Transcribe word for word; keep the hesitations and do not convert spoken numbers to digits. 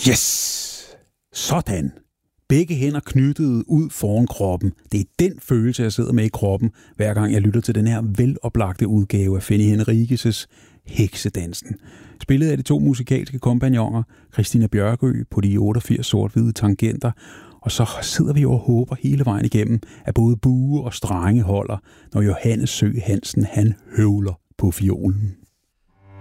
Yes! Sådan. Begge hænder knyttet ud foran kroppen. Det er den følelse, jeg sidder med i kroppen, hver gang jeg lytter til den her veloplagte udgave af Fanny Henriques' Heksedansen. Spillet af de to musikalske kompagnoner, Christina Bjørkøe på de otteogfirs sort-hvide tangenter, og så sidder vi og håber hele vejen igennem, at både bue og strenge holder, når Johannes Søe Hansen han høvler på fiolen.